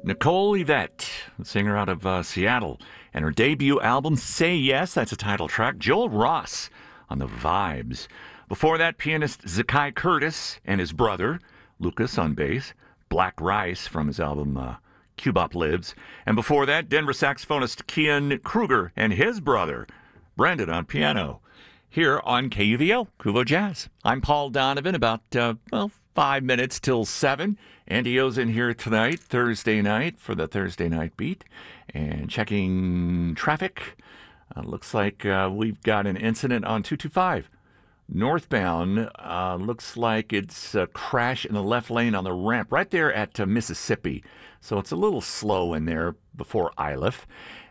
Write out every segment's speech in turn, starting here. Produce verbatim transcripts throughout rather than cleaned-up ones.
Nicole Yvette, the singer out of uh, Seattle, and her debut album, Say Yes, that's a title track. Joel Ross on the vibes. Before that, pianist Zakai Curtis and his brother, Lucas on bass. Black Rice from his album uh, Cubop Lives. And before that, Denver saxophonist Kian Kruger and his brother, Brandon, on piano. Here on K U V O, Kuvo Jazz. I'm Paul Donovan, about, uh, well, five minutes till seven. Andy O's in here tonight, Thursday night, for the Thursday night beat. And checking traffic. Uh, looks like uh, we've got an incident on two two five. Northbound, uh, looks like it's a crash in the left lane on the ramp right there at uh, Mississippi. So it's a little slow in there before Iliff.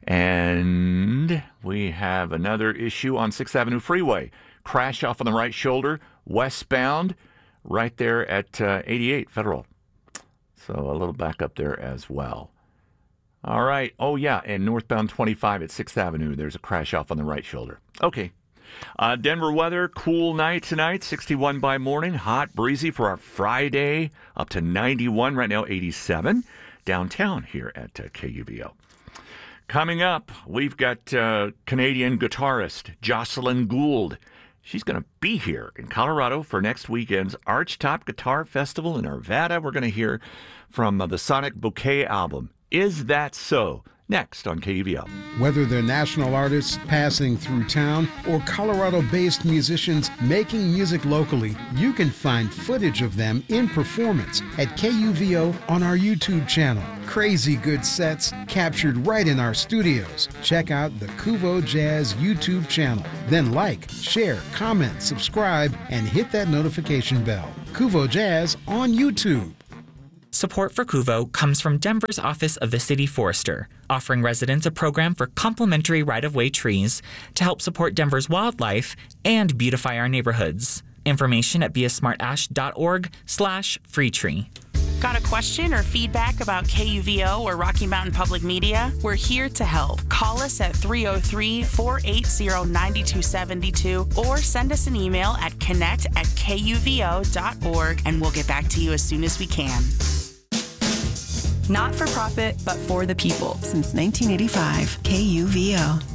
And we have another issue on sixth Avenue Freeway. Crash off on the right shoulder, westbound, right there at uh, eighty-eight Federal. So a little back up there as well. All right. Oh, yeah, and northbound twenty-five at sixth Avenue, there's a crash off on the right shoulder. Okay. Uh, Denver weather, cool night tonight, sixty-one by morning, hot, breezy for our Friday, up to ninety-one, right now eighty-seven, downtown here at uh, K U V O. Coming up, we've got uh, Canadian guitarist Jocelyn Gould. She's going to be here in Colorado for next weekend's Archtop Guitar Festival in Arvada. We're going to hear from uh, the Sonic Bouquet album, Is That So? Next on K U V O. Whether they're national artists passing through town or Colorado-based musicians making music locally, you can find footage of them in performance at K U V O on our YouTube channel. Crazy good sets captured right in our studios. Check out the Kuvo Jazz YouTube channel. Then like, share, comment, subscribe, and hit that notification bell. Kuvo Jazz on YouTube. Support for Kuvo comes from Denver's Office of the City Forester, offering residents a program for complimentary right-of-way trees to help support Denver's wildlife and beautify our neighborhoods. Information at beasmartash.org slash free tree. Got a question or feedback about K U V O or Rocky Mountain Public Media? We're here to help. Call us at three oh three, four eight zero, nine two seven two or send us an email at connect at K U V O dot org and we'll get back to you as soon as we can. Not for profit, but for the people. Since nineteen eighty-five, K U V O.